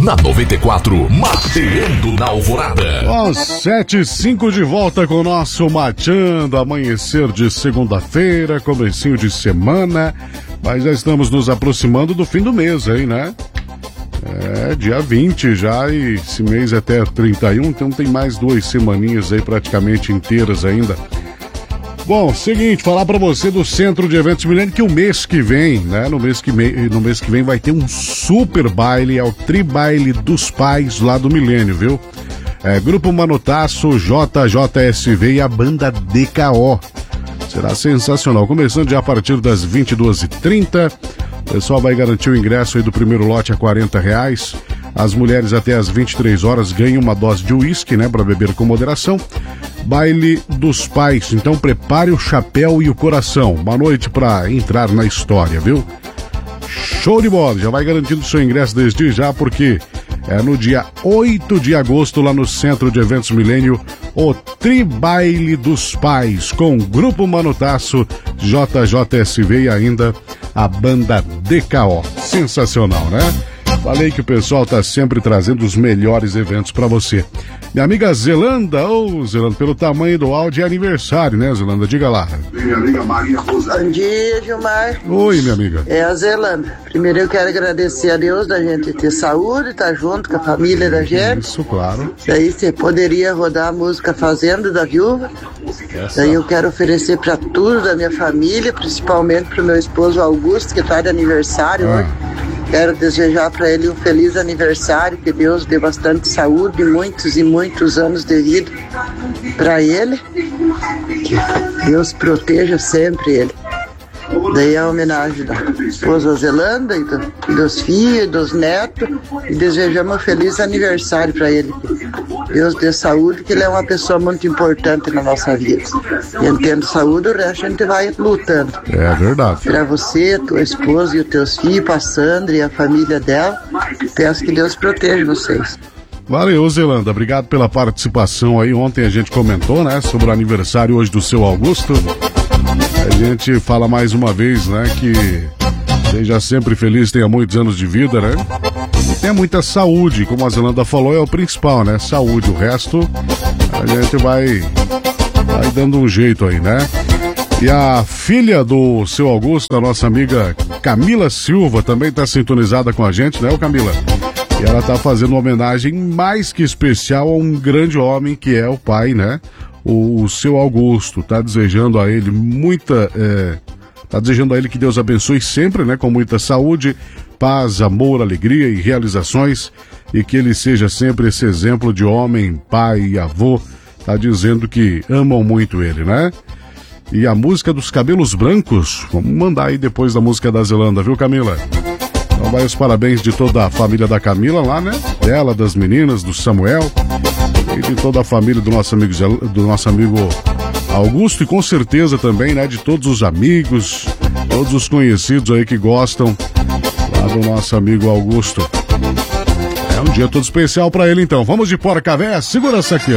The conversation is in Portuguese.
na 94, Mateando na Alvorada. 7h05 de volta com o nosso Mateando, amanhecer de segunda-feira, comecinho de semana, mas já estamos nos aproximando do fim do mês aí, né? Dia 20 já, e esse mês é até 31, então tem mais 2 semaninhas aí praticamente inteiras ainda. Bom, seguinte, falar pra você do Centro de Eventos Milênio que o mês que vem, né? No mês que vem vai ter um super baile, é o Tribaile dos Pais lá do Milênio, viu? Grupo Manotaço, JJSV e a banda DKO. Será sensacional, começando já a partir das 22h30. O pessoal vai garantir o ingresso aí do primeiro lote a R$40. As mulheres até as 23 horas ganham uma dose de uísque, né, para beber com moderação. Baile dos Pais, então prepare o chapéu e o coração. Uma noite para entrar na história, viu? Show de bola, já vai garantindo o seu ingresso desde já, porque é no dia 8 de agosto, lá no Centro de Eventos Milênio, o Tribaile dos Pais, com Grupo Manotaço, JJSV e ainda a banda DKO. Sensacional, né? Falei que o pessoal tá sempre trazendo os melhores eventos pra você. Minha amiga Zelanda, Zelanda, pelo tamanho do áudio é aniversário, né, Zelanda? Diga lá. Minha amiga Maria Rosa. Bom dia, Gilmar. Oi, minha amiga. É a Zelanda. Primeiro eu quero agradecer a Deus da gente ter saúde, estar junto com a família da gente. Isso, claro. Daí você poderia rodar a música Fazenda da Viúva. Daí eu quero oferecer pra tudo da minha família, principalmente pro meu esposo Augusto, que tá de aniversário hoje. Quero desejar para ele um feliz aniversário, que Deus dê bastante saúde, muitos e muitos anos de vida para ele, que Deus proteja sempre ele. Daí a homenagem da esposa Zelanda e dos filhos, dos netos, e desejamos um feliz aniversário para ele. Deus dê saúde, que ele é uma pessoa muito importante na nossa vida. E tendo saúde, o resto a gente vai lutando. É verdade. Para você, tua esposa e os teus filhos, a Sandra e a família dela, peço que Deus proteja vocês. Valeu, Zelanda, obrigado pela participação aí. Ontem a gente comentou, né, sobre o aniversário hoje do seu Augusto. A gente fala mais uma vez, né, que seja sempre feliz, tenha muitos anos de vida, né? E tenha muita saúde, como a Zelanda falou, é o principal, né? Saúde, o resto a gente vai dando um jeito aí, né? E a filha do seu Augusto, a nossa amiga Camila Silva, também está sintonizada com a gente, né, Camila? E ela está fazendo uma homenagem mais que especial a um grande homem que é o pai, né? O seu Augusto. Tá desejando a ele tá desejando a ele que Deus abençoe sempre, né? Com muita saúde, paz, amor, alegria e realizações, e que ele seja sempre esse exemplo de homem, pai e avô. Tá dizendo que amam muito ele, né? E a música dos Cabelos Brancos, vamos mandar aí depois da música da Zelanda, viu, Camila? Então vai os parabéns de toda a família da Camila lá, né? Dela, das meninas, do Samuel e de toda a família do nosso amigo Augusto, e com certeza também, né, de todos os amigos, todos os conhecidos aí que gostam lá do nosso amigo Augusto. É um dia todo especial pra ele, então. Vamos de Porca Véia, segura essa aqui, ó.